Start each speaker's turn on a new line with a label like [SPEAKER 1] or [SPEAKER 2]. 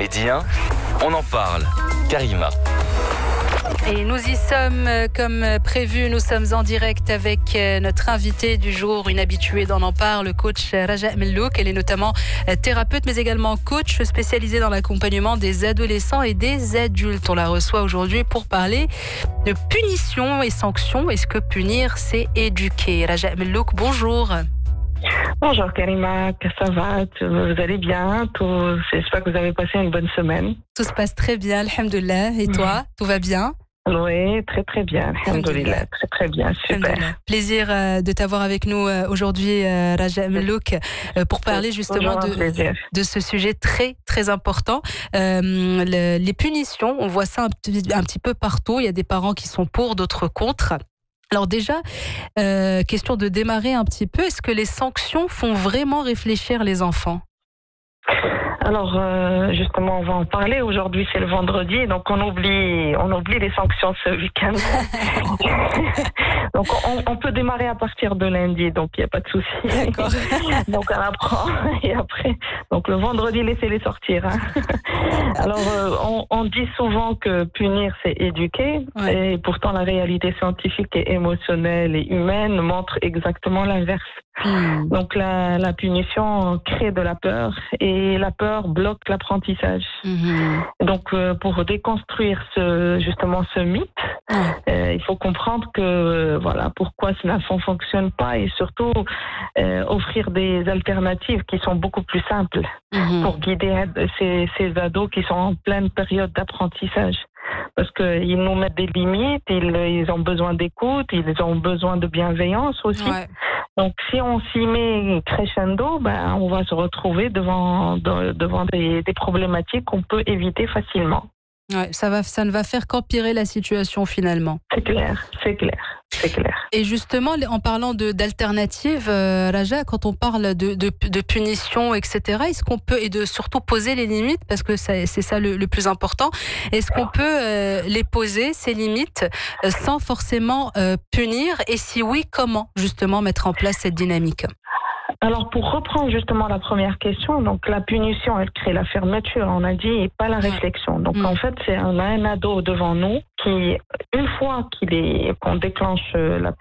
[SPEAKER 1] Médien, on en parle. Karima.
[SPEAKER 2] Et nous y sommes, comme prévu, nous sommes en direct avec notre invitée du jour, une habituée d'On en parle, le coach Raja Mellouk. Elle est notamment thérapeute, mais également coach spécialisée dans l'accompagnement des adolescents et des adultes. On la reçoit aujourd'hui pour parler de punition et sanctions. Est-ce que punir, c'est éduquer? Raja Mellouk, bonjour.
[SPEAKER 3] Bonjour Karima, ça va? Vous allez bien? J'espère que vous avez passé une bonne semaine.
[SPEAKER 2] Tout se passe très bien, alhamdoulilah. Et toi, tout va bien?
[SPEAKER 3] Oui, très très bien, alhamdoulilah, très très bien, super.
[SPEAKER 2] Plaisir de t'avoir avec nous aujourd'hui, Raja Mellouk, pour parler justement de ce sujet très très important. Les punitions, on voit ça un petit peu partout. Il y a des parents qui sont pour, d'autres contre. Alors déjà, question de démarrer un petit peu, est-ce que les sanctions font vraiment réfléchir les enfants ?
[SPEAKER 3] Alors, justement, on va en parler. Aujourd'hui, c'est le vendredi, donc on oublie les sanctions ce week-end. Donc, on peut démarrer à partir de lundi, donc il n'y a pas de souci.
[SPEAKER 2] D'accord.
[SPEAKER 3] Donc, on apprend, et après, donc le vendredi, laissez-les sortir. Hein. Alors, on dit souvent que punir, c'est éduquer, ouais. Et pourtant, la réalité scientifique et émotionnelle et humaine montre exactement l'inverse. Donc la punition crée de la peur et la peur bloque l'apprentissage. Donc pour déconstruire ce mythe, il faut comprendre que voilà pourquoi cela ne fonctionne pas et surtout offrir des alternatives qui sont beaucoup plus simples pour guider ces ados qui sont en pleine période d'apprentissage. Parce qu'ils nous mettent des limites, ils ont besoin d'écoute, ils ont besoin de bienveillance aussi. Ouais. Donc si on s'y met crescendo, on va se retrouver devant des problématiques qu'on peut éviter facilement.
[SPEAKER 2] Ouais, ça ne va faire qu'empirer la situation finalement.
[SPEAKER 3] C'est clair.
[SPEAKER 2] Et justement, en parlant d'alternatives, Raja, quand on parle de punition, etc., est-ce qu'on peut, et de surtout poser les limites, parce que c'est ça le plus important, est-ce qu'on peut les poser, ces limites, sans forcément punir? Et si oui, comment justement mettre en place cette dynamique?
[SPEAKER 3] Alors, pour reprendre justement la première question, donc la punition, elle crée la fermeture, on a dit, et pas la réflexion. Donc, en fait, on a un ado devant nous qui, une fois qu'on déclenche la